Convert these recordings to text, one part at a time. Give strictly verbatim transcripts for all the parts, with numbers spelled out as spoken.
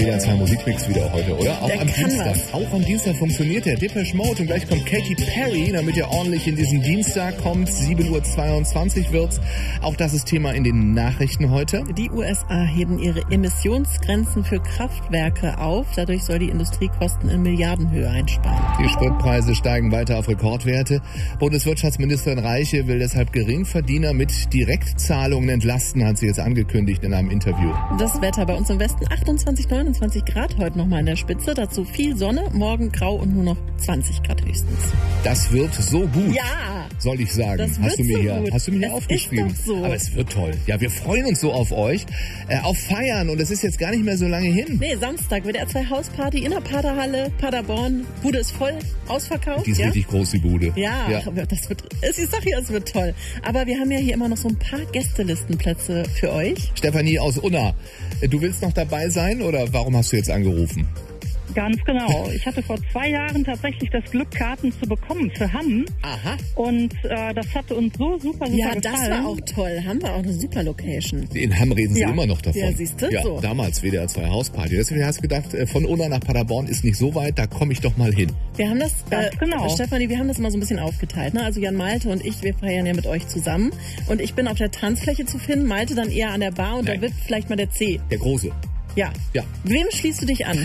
W D R zwei Musikmix wieder heute, oder? Auch der am kann Dienstag. Was. Auch am Dienstag funktioniert der Depeche Mode und gleich kommt Katy Perry, damit ihr ordentlich in diesen Dienstag kommt. sieben Uhr zweiundzwanzig wird's. Auch das ist Thema in den Nachrichten heute. Die U S A heben ihre Emissionsgrenzen für Kraftwerke auf. Dadurch soll die Industrie Kosten in Milliardenhöhe einsparen. Die Spritpreise steigen weiter auf Rekordwerte. Bundeswirtschaftsministerin Reiche will deshalb Geringverdiener mit Direktzahlungen entlasten, hat sie jetzt angekündigt in einem Interview. Das Wetter bei uns im Westen achtundzwanzig, neunundzwanzig Grad heute nochmal in der Spitze. Dazu viel Sonne, morgen grau und nur noch zwanzig Grad höchstens. Das wird so gut. Ja! Soll ich sagen. Das hast du mir so hier, gut. hast du mir hier Es aufgeschrieben? ist doch so. Aber es wird toll. Ja, wir freuen uns so auf euch. Äh, auf Feiern und es ist jetzt gar nicht mehr so lange hin. Nee, Samstag W D R zwei Hausparty in der Paderhalle, Paderborn. Bude ist voll, ausverkauft. Die ist ja? richtig groß, die Bude. Ja, ja. das wird, ich sag ja, es wird toll. Aber wir haben ja hier immer noch so ein paar Gästelistenplätze für euch. Stefanie aus Unna, du willst noch dabei sein oder warum hast du jetzt angerufen? Ganz genau. Ich hatte vor zwei Jahren tatsächlich das Glück, Karten zu bekommen für Hamm. Aha. Und äh, das hatte uns so super, super Ja, gefallen. das war auch toll. Haben wir auch eine super Location. In Hamm reden sie Ja. immer noch davon. Ja, siehst du? Ja, So. damals W D R zwei Hausparty. Deswegen hast du gedacht, äh, von Unna nach Paderborn ist nicht so weit, da komme ich doch mal hin. Wir haben das, Ganz genau. Stefanie, wir haben das mal so ein bisschen aufgeteilt. Ne? Also Jan Malte und ich, wir feiern ja mit euch zusammen. Und ich bin auf der Tanzfläche zu finden, Malte dann eher an der Bar und Nein. da wird vielleicht mal der C. Der Große. Ja. Ja. Wem schließt du dich an?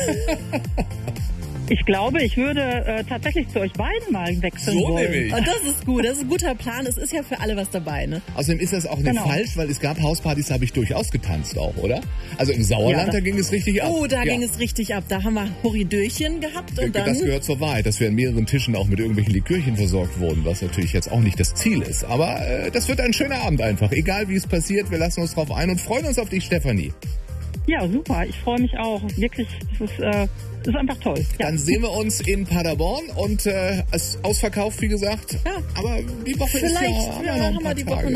Ich glaube, ich würde äh, tatsächlich zu euch beiden mal wechseln So wollen. nämlich. Und das ist gut, das ist ein guter Plan. Es ist ja für alle was dabei, ne? Außerdem ist das auch nicht Genau. falsch, weil es gab Hauspartys, da habe ich durchaus getanzt auch, oder? Also im Sauerland, Ja, das- da ging es richtig ab. Oh, da ja. ging es richtig ab. Da haben wir Horridöchen gehabt und Das dann... gehört zur Wahrheit, dass wir an mehreren Tischen auch mit irgendwelchen Likörchen versorgt wurden, was natürlich jetzt auch nicht das Ziel ist. Aber äh, das wird ein schöner Abend einfach. Egal wie es passiert, wir lassen uns drauf ein und freuen uns auf dich, Stefanie. Ja, super. Ich freue mich auch. Wirklich, das ist, äh, das ist einfach toll. Ja. Dann sehen wir uns in Paderborn und äh, es ist ausverkauft, wie gesagt. Ja. Aber die Woche Vielleicht ist ja, ja, noch ein haben paar wir die Tage. Woche